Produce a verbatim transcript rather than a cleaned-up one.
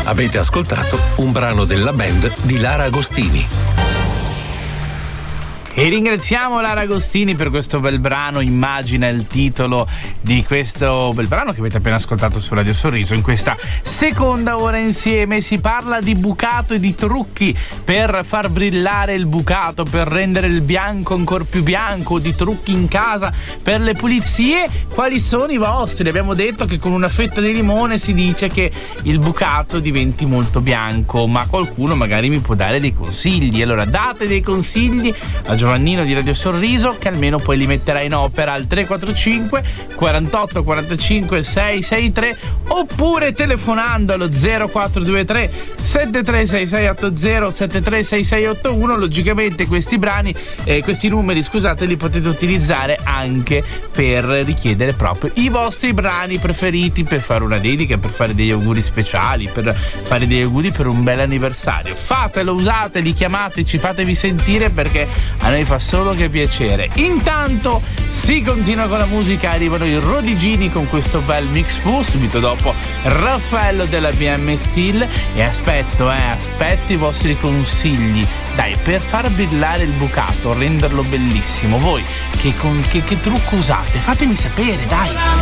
Avete ascoltato un brano della band di Lara Agostini. E ringraziamo Lara Agostini per questo bel brano. Immagina il titolo di questo bel brano che avete appena ascoltato su Radio Sorriso. In questa seconda ora insieme si parla di bucato e di trucchi per far brillare il bucato, per rendere il bianco ancora più bianco, di trucchi in casa per le pulizie. Quali sono i vostri? Abbiamo detto che con una fetta di limone si dice che il bucato diventi molto bianco, ma qualcuno magari mi può dare dei consigli. Allora date dei consigli a Giovannino di Radio Sorriso, che almeno poi li metterà in opera al tre quattro cinque quarantotto quarantacinque seicentosessantatré, oppure telefonando allo zero quattro due tre sette tre sei sei otto zero sette tre sei sei otto uno. Logicamente questi brani, eh, questi numeri scusate, li potete utilizzare anche per richiedere proprio i vostri brani preferiti, per fare una dedica, per fare degli auguri speciali, per fare degli auguri per un bel anniversario. Fatelo, usateli, chiamateci, fatevi sentire, perché a noi fa solo che piacere. Intanto si continua con la musica, arrivano i Rodigini con questo bel mix bus, subito dopo Raffaello della B M Steel, e aspetto, eh, aspetto i vostri consigli, dai, per far brillare il bucato, renderlo bellissimo. Voi che, con, che, che trucco usate? Fatemi sapere, dai.